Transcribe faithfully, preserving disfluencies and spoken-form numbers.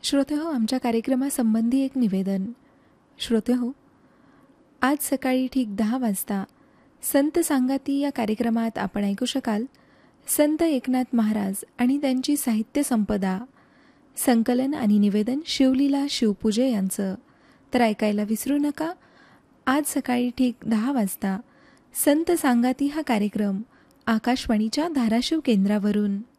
श्रोतेहो, आमच्या कार्यक्रमासंबंधी एक निवेदन. श्रोतेहो, आज सकाळी ठीक दहा वाजता संत सांगाती या कार्यक्रमात आपण ऐकू शकाल संत एकनाथ महाराज आणि त्यांची साहित्य संपदा, संकलन आणि निवेदन शिवलीला शिवपूजे यांचं. तर ऐकायला विसरू नका. आज सकाळी ठीक दहा वाजता संत सांगाती हा कार्यक्रम आकाशवाणीच्या धाराशिव केंद्रावरून.